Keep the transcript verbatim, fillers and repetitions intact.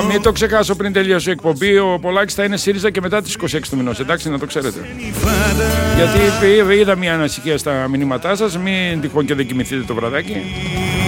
Μην το ξεχάσω πριν τελειώσει η εκπομπή. Ο Πολάκης θα είναι ΣΥΡΙΖΑ και μετά τις είκοσι έξι του μηνός. Εντάξει, να το ξέρετε. Γιατί είδα μια ανησυχία στα μηνύματά σας. Μην τυχόν και δεν κοιμηθείτε το βραδάκι.